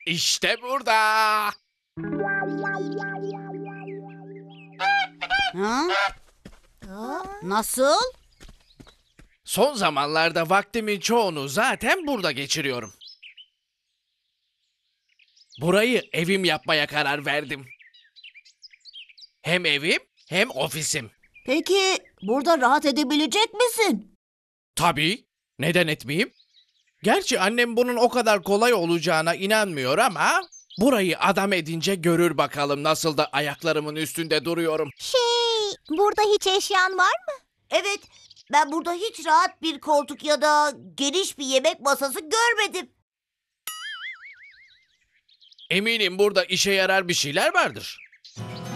İşte burada. Ha? Nasıl? Son zamanlarda vaktimin çoğunu zaten burada geçiriyorum. Burayı evim yapmaya karar verdim. Hem evim hem ofisim. Peki burada rahat edebilecek misin? Tabii. Neden etmeyeyim? Gerçi annem bunun o kadar kolay olacağına inanmıyor ama burayı adam edince görür bakalım nasıl da ayaklarımın üstünde duruyorum. Burada hiç eşyan var mı? Evet, ben burada hiç rahat bir koltuk ya da geniş bir yemek masası görmedim. Eminim burada işe yarar bir şeyler vardır.